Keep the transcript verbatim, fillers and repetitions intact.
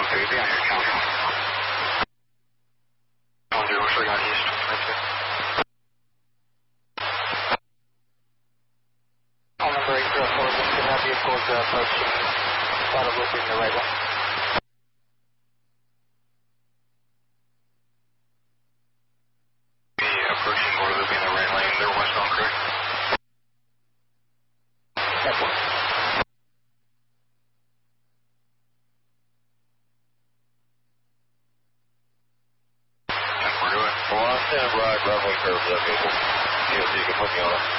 随便上场。上九摄像机，再见。All number eight zero four, we should have vehicles approaching, bottom looping the right one. Approaching or looping the right lane, they're westbound, correct? That's one. ten four, do it. Well, I'm standing right, roughly curve that vehicle. See if you can put me on it.